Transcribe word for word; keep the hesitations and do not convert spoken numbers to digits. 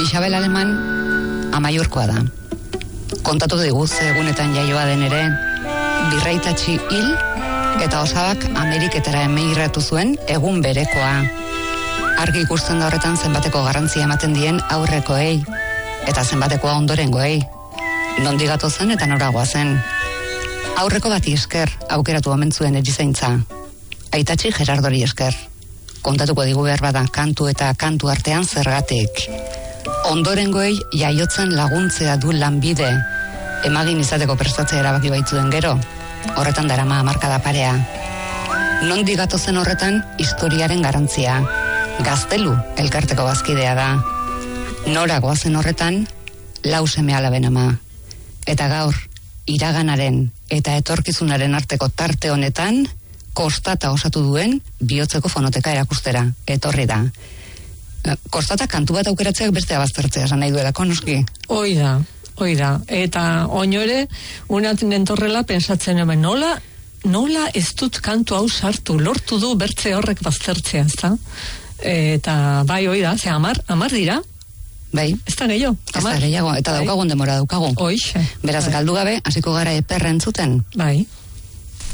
Isabel Aleman Amaiurkoa da. Kontatu digu ze egunetan jaioa den ere, birraitatxi hil eta osabak Ameriketara emigratu zuen egun berekoa. Argi ikusten da horretan zenbateko garrantzia ematen dien aurrekoei, eta zenbatekoa ondorengoei. Nondi gatozen eta noragoa zen. Aurreko bati esker aukeratu omen zuen erizaintza. Aitatxi Gerardori esker. Kontatuko digu behar bada kantu eta kantu artean zergatik. Ondorengoei jaiotzen laguntzea du lanbide. Emagin izateko prestatzea erabaki baitzuen gero. Horretan darama hamarkada parea. Nondi gatozen horretan historiaren garantzia. Gaztelu elkarteko bazkidea da. Nora goazen horretan, lau seme alaben ama. Eta gaur, iraganaren eta etorkizunaren arteko tarte honetan, kostata osatu duen bihotzeko fonoteka erakustera. Etorri da. Kostata kantu bat aukeratzeak beste abaztertzea esan nahi duelako, noski? Hoi da, hoi da. Eta oino ere, unaten entorrela pensatzen hemen, nola, nola ez dut kantu hau sartu, lortu du bertze horrek baztertzea, ez da? Eta bai, hoi da, ze amar, amar dira? Bai. Ez da gehiago, amar? Ez da gehiago, eta bai. Daukagun demora daukagu. Hoixe. Beraz, bai. Galdu gabe, hasiko gara eperra entzuten? Bai.